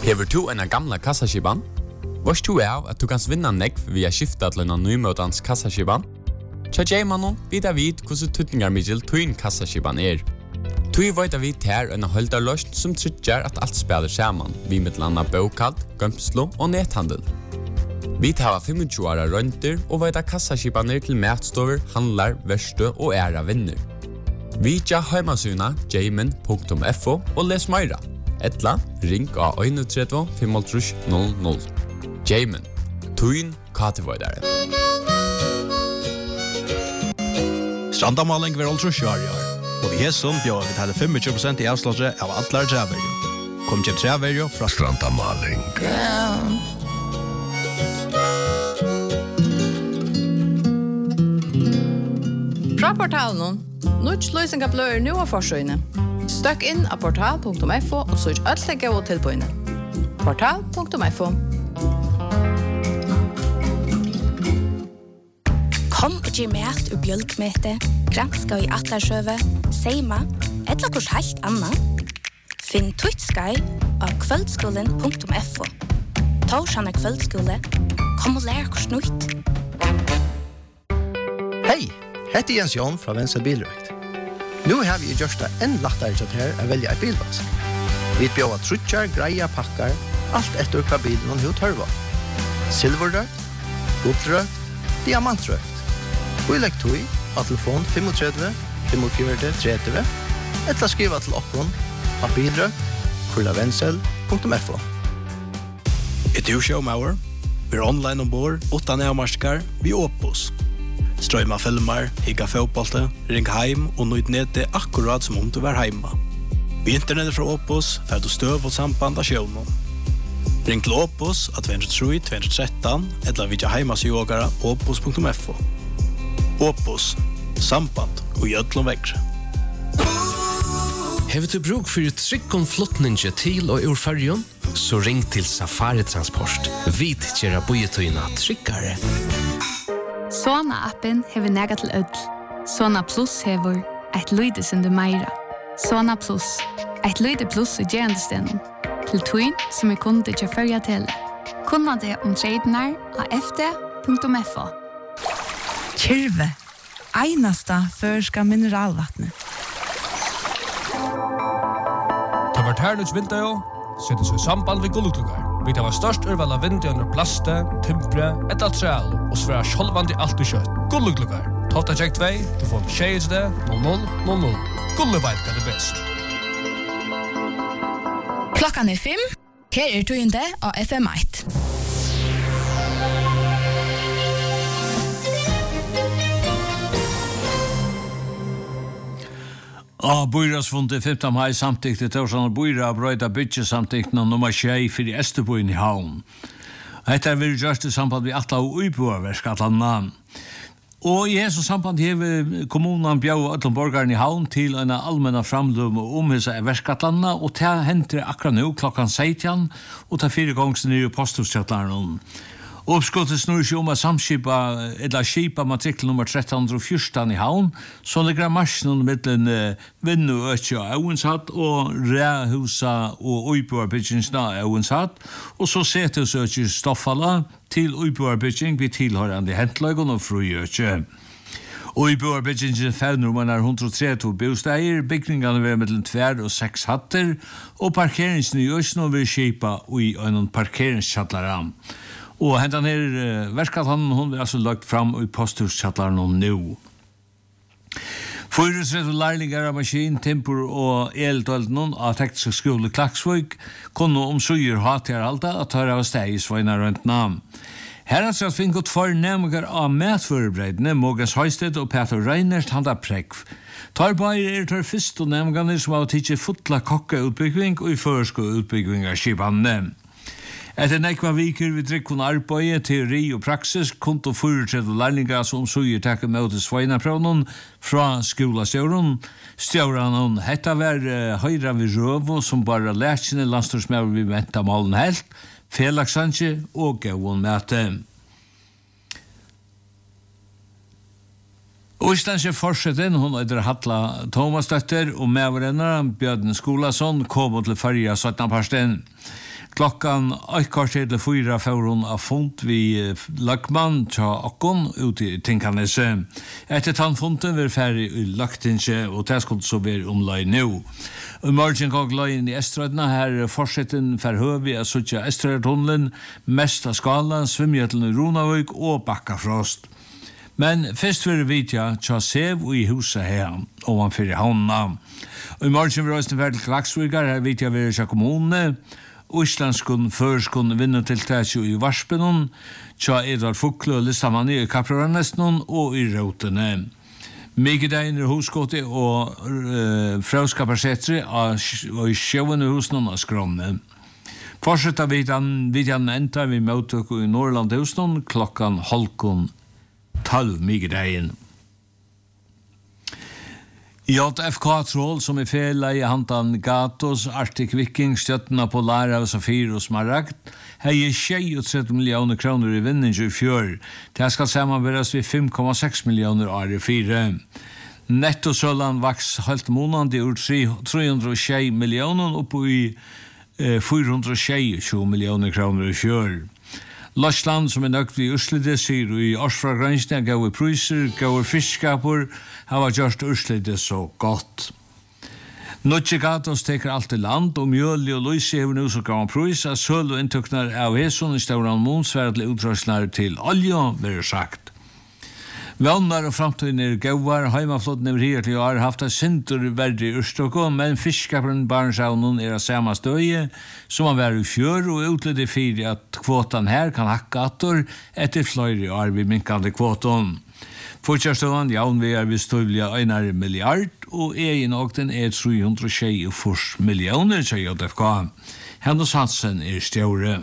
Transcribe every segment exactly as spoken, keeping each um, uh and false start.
Hever du en gamla kassaskiban? Vars du er at du kan vinna nekv via skifta til en nymøtans kassaskiban? Tja J-mannen vidar vid hvordan tutningar middel tuin kassaskiban er. Tui vita vi ter en holdarløst som trykker at alt spiller saman, vi med landa bokalt, gømslo og nethandel. Vi tar tjuefem åra rønter og vita kassaskibaner til matstover, handlar, verste og æra vinner. Vi tja heimasuna jamin punktum f o og les meira. Etla, ring av tre en fem null null. Jamin, tuin katevoidaren. Strandamaling vil altså kjøre i år. Og vi hesson bjør vi taler tjuefem prosent i avslåsere av atler treverjo. Kom til treverjo fra Strandamaling. Fra portalen, nødt løsninger blør nå av forsøgene. Støkk inn av portal punktum f o og søk alt det gode tilbøyene. portal punktum f o. Kom og gi mat og bjølkmete, granska i atlarsøve, seima, eller kurs helt anna. Finn Twitch-sky av kveldskolen punktum f o. Torsjane kveldskole, kom og lær kurs nytt. Hei, hette Jens Jon fra Venstre Bilrøkt. Nu har vi gjort det enn lettere til her å velge et bilvask. Vi bjør trutjar, greia, pakkar, alt etter hva bilen hun har tørva. Silverrøkt, gullrøkt, diamantrøkt. Og i legg tog av telefon fem tre fem fire tre tre eller skriva til oppgånd av bilrøkt, kurlavensel punktum f o. Er du showmauer? Vi er online ombord, utan avmarskar, vi Opus. Strøyma filmer, higga fotbollte, ring heim og nøyd nede akkurat som om du var heima. Vi internettet fra Opus får du støv og samband av sjøvnen. Ring til Opus av to tre tre to tre tre eller vidja heimasjågara opus punktum f o. Opus, samband og gjødlom vekre. Hever du bruk for tryggon flottninge til og ur fargen? Så ring til Safari Transport. Vit kjera bojetøyna tryggare. Sona-appen hever nega til ødel. Sona Plus hever eit lydesunde meira. Sona Plus, eit lyde plus i gerandestenen. Til tøyn som er kunde til førja tele. Kunna det om tradenar av f d punktum f o. Kyrve, einasta førska mineralvattnet. Det var tærnuts vinter jo, setter seg samband ved gulluklugar. Vi tar størst urval av vinter under plaste, timpre, et altreal, og sværa sjolvandi alt i kjøtt. Gulluklugar. Tolta tjekk tvei, du får en tjejsde, null null null null. Gulluveit er det best. Klokkan er fem, her er tøyende av F M ett. Ja, Bøyrasfundet femte mai samtykte Torsson og Bøyra brøyda bytje samtykten og nummer tjei for Østerboen i havn. Dette er vi gjørst i samband med Atla og Uiboversk Atlanna. Og i hese samband hever kommunen bjau Øtlund borgaren i havn til en allmenna framlum og omhisa i Verskatlanna, og ta hentre akkurat nå klokkan seksten og ta fire gongs nye posthusstjøtlaren. Oppskottet snur seg om å samskipa eller skipa matrikkel nummer tretton fjorton i havn, så ligger marsjen mellom Vinnu Øtja Auenshatt og Ræhusa og Uiboarbyggingsna Auenshatt, og så setes Øtja Stoffala til Uiboarbygging vi tilhørende Hentløygon og Frøyøtja. Uiboarbyggingen fevner man er one hundred thirty bosteier, bygningene vil mellom tver og seks hatter, og parkeringsene i Øsno vil skipa i en parkeringskjattlaram. Og hentan her uh, verskatlanen, hun er altså lagt fram i posthuskjattlaren og nå. Fyrresrett og lærlingar av maskin, tempur og eldølden av teknisk skole Klaksvøk kunne om suger ha til alta at tar av steg i sveinar rundt nam. Her har sett finnet for nærmere av matførebreidene, Mogens Høysted og Peter Reinert handa prekv. Tar bare er tar først og nærmere som har tidsi fotla kokkeutbygging og i førsko utbygging av skipane. Etter nekva viker vi drikkun arbeid, teori og praksis, kunt og fyrirtret og lærlingar som suger takke med til sveinaprøvnen fra skolastjøren. Stjøren hetta var uh, høyra vi røvo som bare lærkjene landstorsmøver vi venta malen helt, felaksansje og gavun møte. Østlandske forsetten, hun heter Hatla Thomas Døtter, og medverenner Bjørn Skolason kom til farja sytten parsten. Klokkan ett kvarter til fyra får hon av fond vi lagmann tja okkon ut i Tinkanese. Etter tannfonden vil ferdig i Lagtinse, og det skulle så være omlai nå. I morgen gang løyen i Estrødna her fortsetten for høvi av suttja Estrødtunnelen, mest av skala, svimjetlen i Ronavøk og Bakkafrost. Men først vil vi vitja tja sev og i huset her, og han fyrir havna. I morgen vil røysten ferdig til Klaksvigar, her vitja vi er kommune, Íslandskun førskun vinnutiltæki i Varspenun, tja Edvard Fukle og listamann i Kapraranestnun og i Rautene. Mykidegin er husgåti og uh, frauskaparsetri og i sjøvende husnun av Skromne. Fortsetta vidjan, vidjan enda vi møtøk i Norrland husnun klokkan halkun tolv mykidegin. J F K-trål som er fela i handan Gatos, Arctic Viking, støttena på Lara og Safir og Smaragd, hei tjugotretti millioner kroner i vinning i fjør. Det skal samanberes ved fem komma sex millioner år i fire. Nettosøllan vaks helt månandi ur tre hundre og tjue millioner opp i eh, fire hundre og tjue millioner kroner i fjør. Lorsland som er nøgt i Ørstlide sier i årsfragrensene gav i pryser, gav i fiskskaper, har vært gjort Ørstlide så godt. Nutje Gatos teker alt i land, og Mjøli og Luisi hever nå så gav en prys, at søl og inntøkner av Heson i Stauran Måns være til utdragsnære til olje, vil sagt. Vannar og framtiden er gauar, heimaflåten er her til å ha haft et sinter verdig i Ørstokko, men fiskaperen Barnshavnen er av samme støye, som han var i fjør, og utlede fyrir at kvotan her kan hakka atter etter fløyre år vi minkande kvotan. Fortjærstøvan, jaun vi er vi støvlige einar milliard, og egin åkten er tre hundre og tjue millioner, sier J F K. Hennes Hansen er stjåre.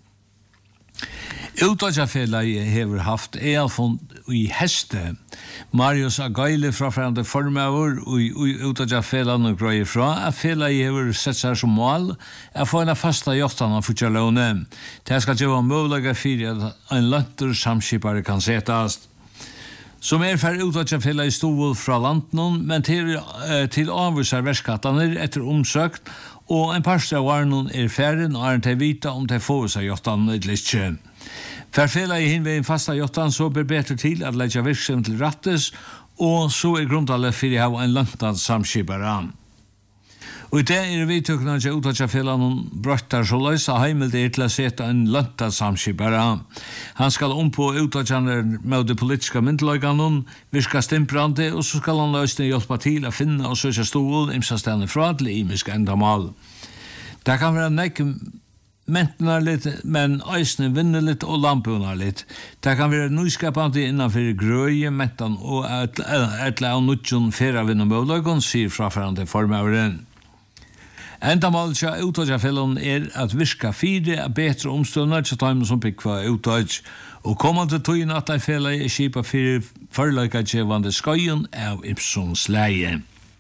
Utdagsafellegi hever haft ealfond i Heste. Marius Agaile fra fremme formøver og i utdagsafellegi og grøyer fra at fellegi hever sett seg som mål at få en fasta jottan av futsalåne. Det skal gjøre mulig for at en lantur samskipare kan setast. Som er for utdagsafellegi stod fra landen, men til, til avvisar verskattaner etter omsøkt, og en parst av varnen er ferden og er til vita om de får seg jottan eller ikke. For fela i hinvegen fasta jottan så ber betre til at leggja virksomhet til rattes, og så er grundalet for å ha en lantad samskipare. Og i det er vi tøkna til uttatja fela noen brøttar så løs av heimel det er til å sette en lantad samskipare. Han skal om på uttatjaner med de politiska myndeløyganen, virka stimprande, og så skal han løsne hjelpa til å finne og søkja stål imsastene fra til imisk endamal. Det kan være nekk mentnar litt, men eisne vinner litt og lampunar litt. Det kan være nyskapande innanfor grøye, mentan og etle av nutjon fyrra vinner møvlagon, sier frafarande formøveren. Endamal tja utdagsafellon er at virka fire er betre omståndar til tøymen som byggva utdags, og kommande tøyen at de fela er kipa fyrir forløykatjevande skøyen av Ipsons-leie.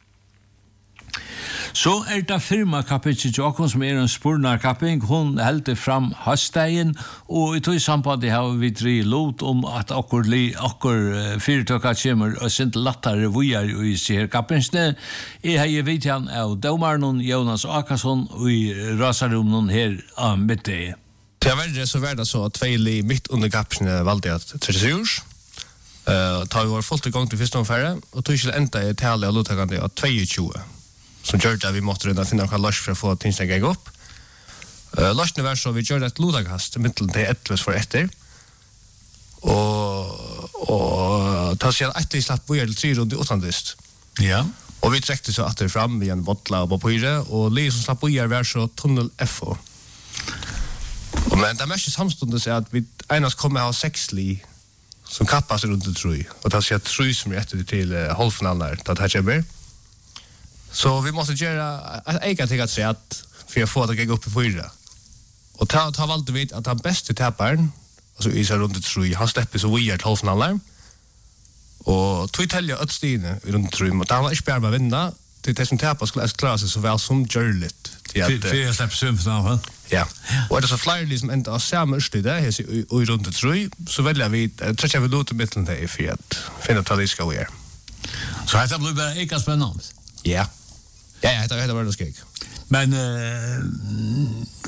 Så er det firma-kapping til Jokon som er en spurnar-kapping. Hun heldur fram høstdagen, og i tog sambandi har vi dri lot om at okkur, okkur fyrirtøkka kommer og sint lattare vujar i sier kappingsne. Jeg har gitt han av Daumarnon, Jonas Akasson og i Rasarumnon her av middag. Til jeg verre så var det så at Tveili midt under kappingsne valgte at tretti års. Uh, ta vi var fullt i gang til første omfære, og tog ikke enda i tale av lottakande av tjueto. Som gjør det at vi måtte rønne finne noen løs for å få tingene gikk opp. Uh, Løsene var så vi gjør et lodagast mittelen til etterløs for etter. Og, og ta seg at etter vi slapp vi er til tre rundt i åttandist. Ja. Og vi trekte så etter fram vi en bottla og papyre, og li som slapp vi er var så tunnel F O. Og men det mest samstundes er at vi enast kommer ha seks li som kappas rundt i troi. Og ta seg at troi som er etter til uh, halvfinalen der, da det her kommer. Så vi måste göra ett eget till att säga att för att få det att gå upp i fyra. Och ta, ta valde vi att han bästa täpparen, alltså i sig runt ett troi, han släpper så vi är till halvfinalen. Och tog tälja ett stigna runt ett troi, och han var inte bärma vinna, till det som täppar skulle klara sig så väl som görligt. För jag släpper sumfinalen. Ja, och är det så flera liksom inte av samma urstid där, i runt ett troi, så väljer vi, jag tror jag vi låter mittlen det för att finna att det ska vi är. Så det blir bara eka spännande. Ja. Ja, ja, det har vært skrik. Men uh,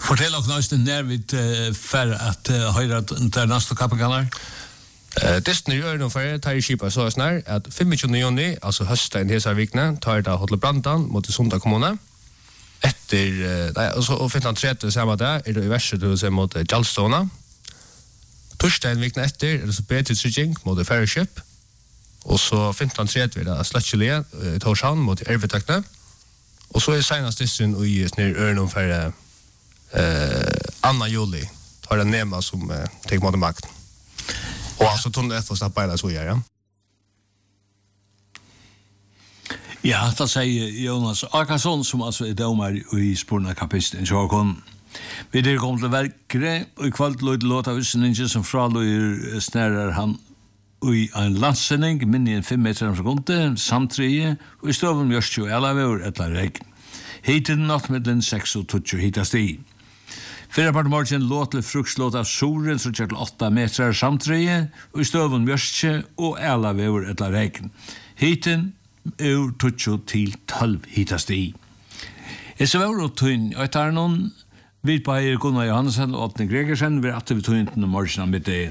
Fortell oss nøysten när vi uh, för att uh, höra der nästa kapikalar. Uh, Disney gör nog för tar skipa så snär att femtio juni, alltså hösten hela veckan, tar det Hotel Brandan mot Sunda kommun. Efter uh, nej, och så och femton trettio samma där är det i värsta då så mot Jalstona. Torsdagen veckan efter är det så bättre stretching mot Fellowship. Och så femton trettio är det Slatchele i Torshavn mot Ervetakne. Och så är senast Disney i snär örnom för uh, Anna Juli. Tar den nema som uh, tar mot makten. Och alltså tunnel F och snabbt bara så gör ja. Ja, det säger Jonas Akarsson som alltså är domare i spårna kapisten. Så kom vi det kom till verkre och kvalt låt låta visningen som fralöjer snärar han i en landsändning minne en fem meter per sekund samtlige och i stoven görs ju alla över ett regn. Hiten natt med den sex och tjugo hitast i. Fyra part morgen låt til fruktlåt av solen som kjør til åtta meter samtlige, og i støven mjørstje og alla vever etla regn. Hiten er tjugo til tolv hitast i. Jeg ser vore og tøyn, og jeg tar noen vidt på eier Gunnar Johansen og Åtne Gregersen, vi er atte vi tøyn til morgen av mitt det.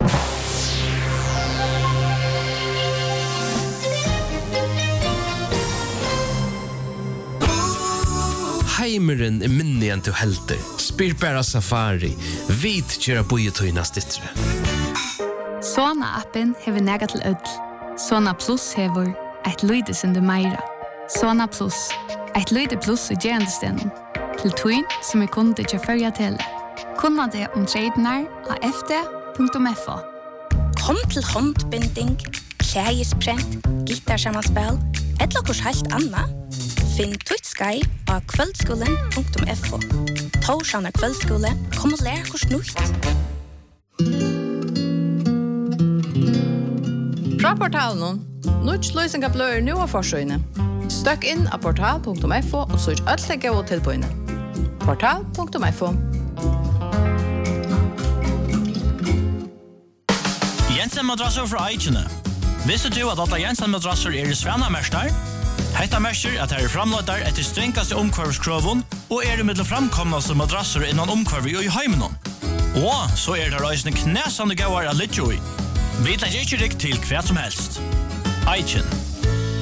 Heimeren er minnig enn til helter. Spyr bæra safari. Vit kjera bojetøyna stittre. Sona-appen hever nega til ødel. Sona Plus hever eit lydesunde meira. Sona Plus. Eit lyde plus i gerandestenen. Til tøyn som er kunde til førja tele. Kunna det om tradenar av f d punktum f o. Kom til håndbinding, klægesprent, gitarsammanspel, et lakkurs helt anna. Finn tutt skai av kveldskolen punktum f o. Torsjana kveldskole, kom og lær hos nutt. Fra portalen, nutt løysinga bløyer nu av forsøyne. Støkk inn av portal punktum f o og søk alle gode tilbøyne. portal punktum f o. Jensen madrasser fra Eichene. Visste du at alle Jensen madrasser er i Svenna-mester? Hetta merker at her er framløyder etter strengaste omkvarvskroven og er i middel framkomnaste madrasser innan omkvarvi og i heimenon. Og så er det reisende knæsande gauar av Lidjoi. Vi legger ikke rikt til hva som helst. Eichen.